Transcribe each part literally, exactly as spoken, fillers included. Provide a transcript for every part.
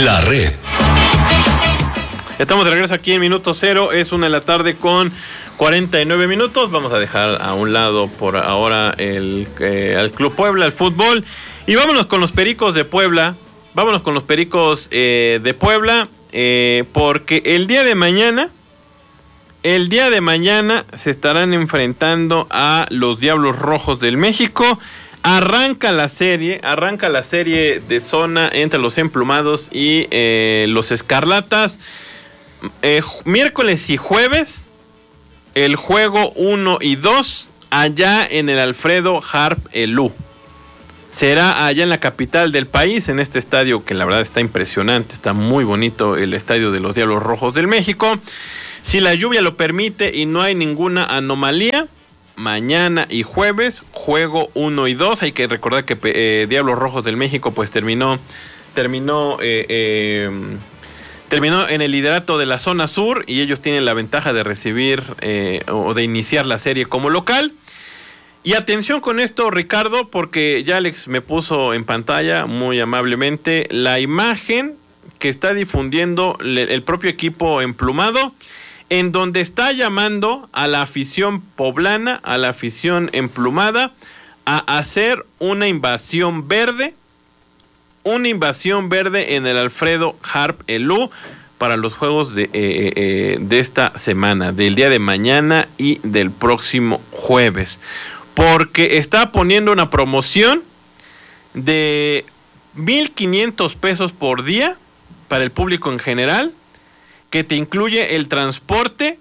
La Red. Estamos de regreso aquí en Minuto Cero, es una de la tarde con cuarenta y nueve minutos. Vamos a dejar a un lado por ahora el, eh, al Club Puebla, el fútbol. Y vámonos con los Pericos de Puebla. Vámonos con los Pericos eh, de Puebla, eh, porque el día de mañana, el día de mañana se estarán enfrentando a los Diablos Rojos del México. Arranca la serie, arranca la serie de zona entre los emplumados y eh, los escarlatas. Eh, miércoles y jueves, el juego uno y dos, allá en el Alfredo Harp Elú. Será allá en la capital del país, en este estadio que la verdad está impresionante, está muy bonito el estadio de los Diablos Rojos del México. Si la lluvia lo permite y no hay ninguna anomalía, mañana y jueves, juego uno y dos. Hay que recordar que eh, Diablos Rojos del México pues terminó, terminó, eh, eh, terminó en el liderato de la zona sur y ellos tienen la ventaja de recibir eh, o de iniciar la serie como local. Y atención con esto, Ricardo, porque ya Alex me puso en pantalla muy amablemente la imagen que está difundiendo el propio equipo emplumado, en donde está llamando a la afición poblana, a la afición emplumada, a hacer una invasión verde, una invasión verde en el Alfredo Harp Elú para los juegos de, eh, eh, de esta semana, del día de mañana y del próximo jueves. Porque está poniendo una promoción de mil quinientos pesos por día para el público en general, que te incluye el transporte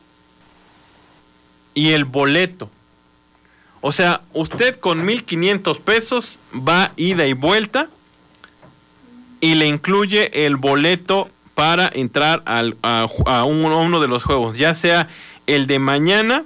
y el boleto. O sea, usted con mil quinientos pesos va ida y vuelta y le incluye el boleto para entrar al, a, a, uno, a uno de los juegos, ya sea el de mañana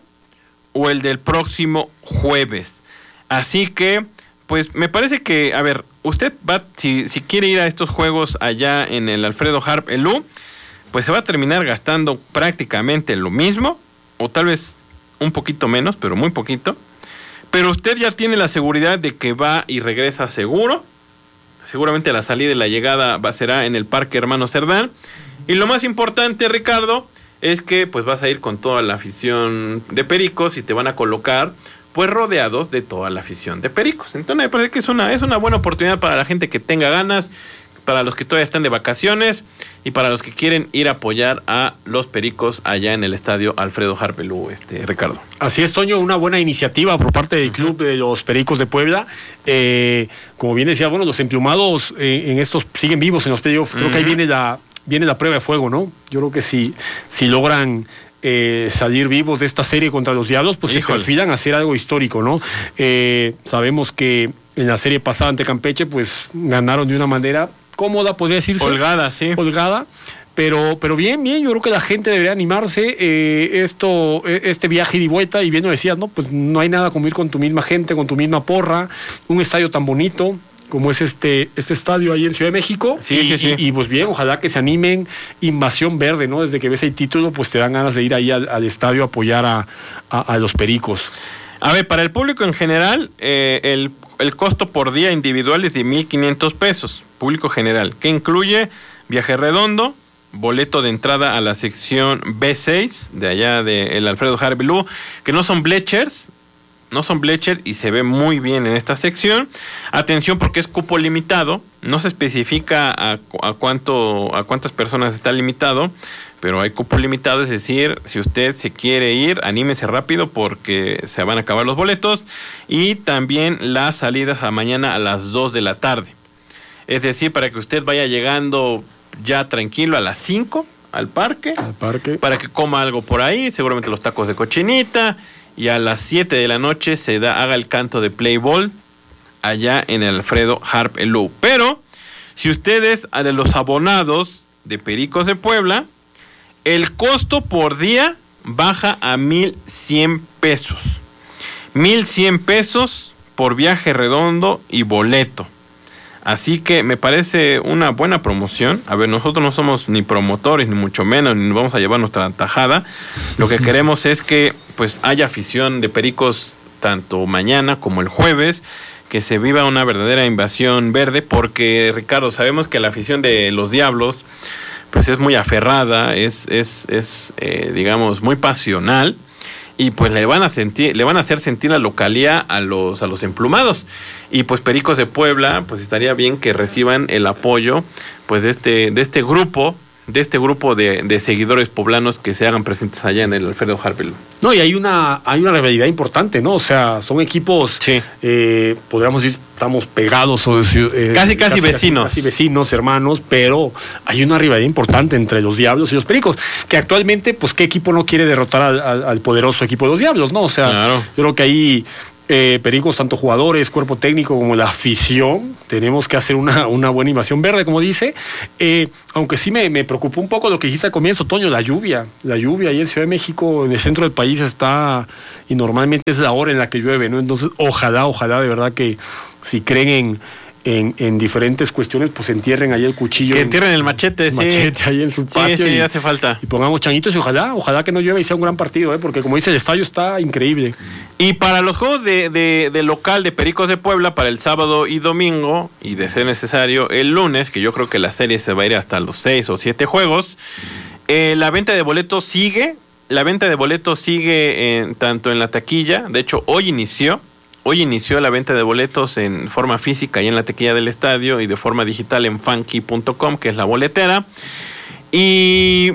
o el del próximo jueves. Así que, pues me parece que, a ver, usted va, si, si quiere ir a estos juegos allá en el Alfredo Harp Elú, pues se va a terminar gastando prácticamente lo mismo, o tal vez un poquito menos, pero muy poquito. Pero usted ya tiene la seguridad de que va y regresa seguro. Seguramente la salida y la llegada va, será en el Parque Hermano Cerdán. Y lo más importante, Ricardo, es que pues vas a ir con toda la afición de Pericos y te van a colocar pues rodeados de toda la afición de Pericos. Entonces me parece que es una, es una buena oportunidad para la gente que tenga ganas, para los que todavía están de vacaciones y para los que quieren ir a apoyar a los Pericos allá en el estadio Alfredo Harp Elú, este, Ricardo. Así es, Toño, una buena iniciativa por parte del club de los Pericos de Puebla. Eh, como bien decía, bueno, los emplumados eh, en estos siguen vivos en los playoffs. Creo uh-huh. que ahí viene la, viene la prueba de fuego, ¿no? Yo creo que si, si logran eh, salir vivos de esta serie contra los Diablos, pues Híjole. se perfilan a hacer algo histórico, ¿no? Eh, sabemos que en la serie pasada ante Campeche, pues ganaron de una manera cómoda, podría decirse. Holgada, sí. Holgada, pero, pero bien, bien, yo creo que la gente debería animarse, eh, esto, este viaje y vuelta, y bien lo decías, ¿no? Pues no hay nada como ir con tu misma gente, con tu misma porra, un estadio tan bonito como es este, este estadio ahí en Ciudad de México. Sí, y, sí, sí. Y, y pues bien, ojalá que se animen. Invasión verde, ¿no? Desde que ves el título, pues te dan ganas de ir ahí al, al estadio a apoyar a, a, a los Pericos. A ver, para el público en general, eh, el, el costo por día individual es de mil quinientos pesos, público general, que incluye viaje redondo, boleto de entrada a la sección B seis, de allá del Alfredo Harp Elú, que no son bleachers, no son bleachers y se ve muy bien en esta sección. Atención porque es cupo limitado, no se especifica a, a, cuánto, a cuántas personas está limitado, pero hay cupo limitado, es decir, si usted se quiere ir, anímese rápido porque se van a acabar los boletos. Y también las salidas a mañana a las dos de la tarde. Es decir, para que usted vaya llegando ya tranquilo a las cinco al parque, al parque, para que coma algo por ahí, seguramente los tacos de cochinita, y a las siete de la noche se da, haga el canto de play ball allá en el Alfredo Harp Elú. Pero, si usted es de los abonados de Pericos de Puebla, el costo por día baja a mil cien pesos. mil cien pesos por viaje redondo y boleto. Así que me parece una buena promoción. A ver, nosotros no somos ni promotores, ni mucho menos, ni nos vamos a llevar nuestra tajada. Lo que queremos es que pues haya afición de Pericos tanto mañana como el jueves, que se viva una verdadera invasión verde, porque, Ricardo, sabemos que la afición de los Diablos pues es muy aferrada, es, es, es eh, digamos, muy pasional, y pues le van a sentir, le van a hacer sentir la localía a los, a los emplumados. Y pues Pericos de Puebla, pues estaría bien que reciban el apoyo pues de este, de este grupo, de este grupo de, de seguidores poblanos que se hagan presentes allá en el Alfredo Harpelú. No, y hay una, hay una rivalidad importante, ¿no? O sea, son equipos, sí. eh, podríamos decir, estamos pegados, o eh, casi, casi, casi vecinos. Casi, casi vecinos, hermanos, pero hay una rivalidad importante entre los Diablos y los Pericos, que actualmente, pues, ¿qué equipo no quiere derrotar al, al, al poderoso equipo de los Diablos, no? O sea, claro. Yo creo que ahí Eh, Pericos, tanto jugadores, cuerpo técnico como la afición, tenemos que hacer una, una buena invasión verde, como dice. Eh, aunque sí me, me preocupó un poco lo que dijiste al comienzo, Toño, la lluvia. La lluvia ahí en Ciudad de México, en el centro del país, está, y normalmente es la hora en la que llueve, ¿no? Entonces, ojalá, ojalá de verdad que si creen en. En, en diferentes cuestiones, pues entierren ahí el cuchillo. Que entierren el machete, el sí. machete ahí en su patio. Sí, sí, y, hace falta. Y pongamos changuitos y ojalá, ojalá que no llueva y sea un gran partido, ¿eh? Porque como dice, el estadio está increíble. Y para los juegos de, de, de local de Pericos de Puebla, para el sábado y domingo, y de ser necesario el lunes, que yo creo que la serie se va a ir hasta los seis o siete juegos, eh, la venta de boletos sigue, la venta de boletos sigue en, tanto en la taquilla, de hecho hoy inició, Hoy inició la venta de boletos en forma física y en la taquilla del estadio y de forma digital en funky punto com, que es la boletera. Y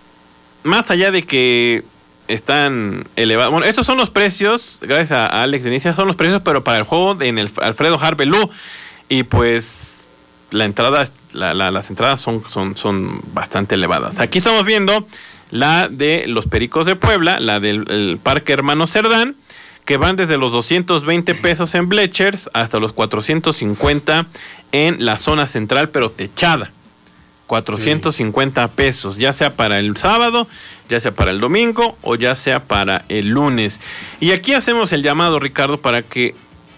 más allá de que están elevados, bueno, estos son los precios, gracias a Alex Denicia, son los precios, pero para el juego de, en el Alfredo Harpelú. Y pues la entrada, la, la, las entradas son, son, son bastante elevadas. Aquí estamos viendo la de los Pericos de Puebla, la del el Parque Hermano Cerdán, que van desde los doscientos veinte pesos en Blechers hasta los cuatrocientos cincuenta en la zona central, pero techada. cuatrocientos cincuenta pesos, ya sea para el sábado, ya sea para el domingo o ya sea para el lunes. Y aquí hacemos el llamado, Ricardo, para que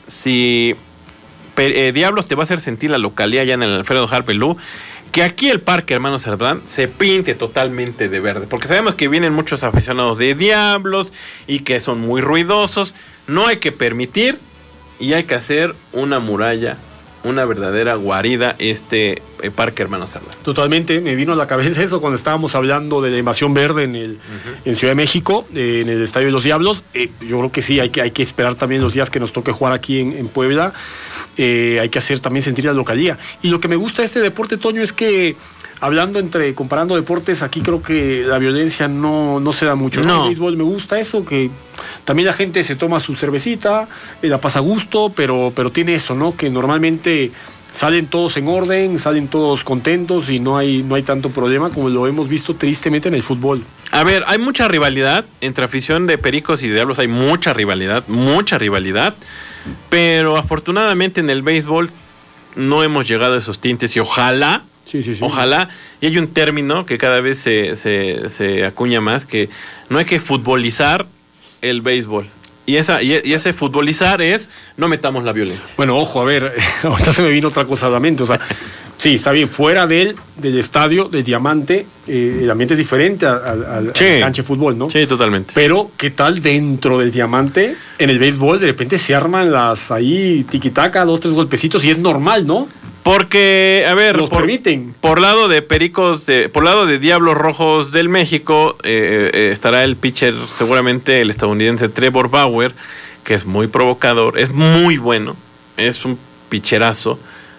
si eh, Diablos te va a hacer sentir la localidad ya en el Alfredo Harpelú, que aquí el Parque Hermano Cerdán se pinte totalmente de verde, porque sabemos que vienen muchos aficionados de Diablos y que son muy ruidosos. No hay que permitir y hay que hacer una muralla, una verdadera guarida este eh, Parque Hermano Cerdán. Totalmente, me vino a la cabeza eso cuando estábamos hablando de la invasión verde en el uh-huh. en Ciudad de México, eh, en el Estadio de los Diablos. Eh, yo creo que sí, hay que, hay que esperar también los días que nos toque jugar aquí en, en Puebla. Eh, hay que hacer también sentir la localía. Y lo que me gusta de este deporte, Toño, es que hablando entre, comparando deportes, aquí creo que la violencia no, no se da mucho. No. En el béisbol me gusta eso, que también la gente se toma su cervecita, eh, la pasa a gusto, pero, pero tiene eso, ¿no? Que normalmente salen todos en orden, salen todos contentos y no hay, no hay tanto problema como lo hemos visto tristemente en el fútbol. A ver, hay mucha rivalidad entre afición de Pericos y de Diablos, hay mucha rivalidad, mucha rivalidad, pero afortunadamente en el béisbol no hemos llegado a esos tintes y ojalá, sí, sí, sí. ojalá, y hay un término que cada vez se, se, se acuña más, que no hay que futbolizar el béisbol. Y, esa, y, y ese futbolizar es, no metamos la violencia. Bueno, ojo, a ver, ahorita se me vino otra cosa a la mente, o sea, sí, está bien, fuera del, del estadio, del Diamante, eh, el ambiente es diferente al, al, sí. al cancha de fútbol, ¿no? Sí, totalmente. Pero, ¿qué tal dentro del Diamante? En el béisbol, de repente se arman las ahí, tiquitaca, dos, tres golpecitos, y es normal, ¿no? Porque, a ver, los por, permiten. Por lado de Pericos, de, por lado de Diablos Rojos del México, eh, eh, estará el pitcher, seguramente el estadounidense Trevor Bauer, que es muy provocador, es muy bueno, es un pitcherazo,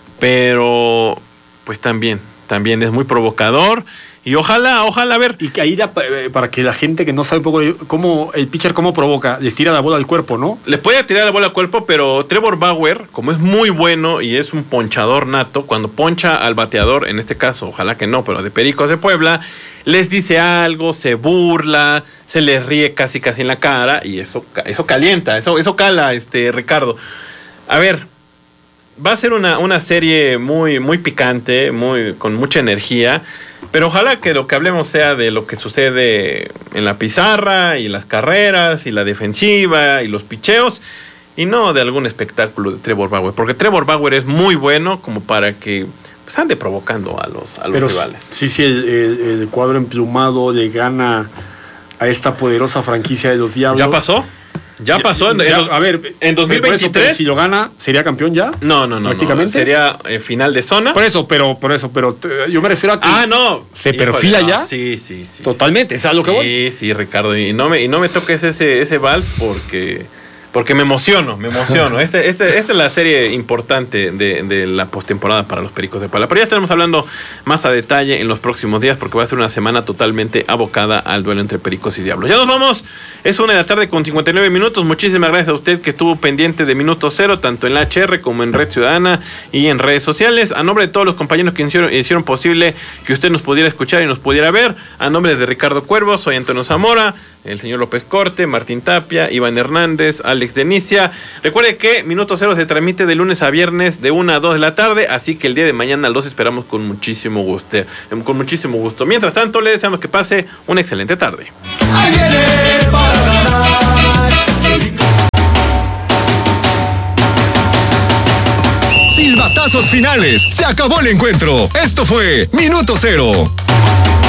pero pues también, también es muy provocador. Y ojalá, ojalá, a ver. Y que ahí da, para que la gente que no sabe un poco de cómo el pitcher cómo provoca, les tira la bola al cuerpo, ¿no? Le puede tirar la bola al cuerpo, pero Trevor Bauer, como es muy bueno y es un ponchador nato, cuando poncha al bateador, en este caso, ojalá que no, pero de Pericos de Puebla, les dice algo, se burla, se les ríe casi casi en la cara, y eso, eso calienta, eso, eso cala, este Ricardo. A ver, va a ser una, una serie muy, muy picante, muy, con mucha energía. Pero ojalá que lo que hablemos sea de lo que sucede en la pizarra y las carreras y la defensiva y los picheos y no de algún espectáculo de Trevor Bauer, porque Trevor Bauer es muy bueno como para que pues, ande provocando a los, a los Pero, rivales. Sí, sí, el, el, el cuadro emplumado le gana a esta poderosa franquicia de los Diablos. ¿Ya pasó? Ya pasó. En, Ya, en los, a ver, en dos mil veintitrés. Eso, si lo gana, ¿sería campeón ya? No, no, no. Prácticamente. No, sería eh, final de zona. Por eso, pero, por eso, pero te, yo me refiero a que. Ah, no. ¿Se Híjole, perfila no, ya? Sí, sí, sí. Totalmente, es a lo que sí, voy. Sí, sí, Ricardo. Y no me, y no me toques ese, ese vals porque. Porque me emociono, me emociono. Este, este, esta es la serie importante de, de la postemporada para los Pericos de Puebla. Pero ya estaremos hablando más a detalle en los próximos días porque va a ser una semana totalmente abocada al duelo entre Pericos y Diablos. Ya nos vamos. Es una de la tarde con cincuenta y nueve minutos. Muchísimas gracias a usted que estuvo pendiente de Minuto Cero, tanto en la H R como en Red Ciudadana y en redes sociales. A nombre de todos los compañeros que hicieron, hicieron posible que usted nos pudiera escuchar y nos pudiera ver. A nombre de Ricardo Cuervo, soy Antonio Zamora, el señor López Corte, Martín Tapia, Iván Hernández, Alex Denicia. Recuerde que Minuto Cero se transmite de lunes a viernes de una a dos de la tarde, así que el día de mañana los esperamos con muchísimo gusto. Con muchísimo gusto. Mientras tanto, le deseamos que pase una excelente tarde. Silbatazos finales. Se acabó el encuentro. Esto fue Minuto Cero.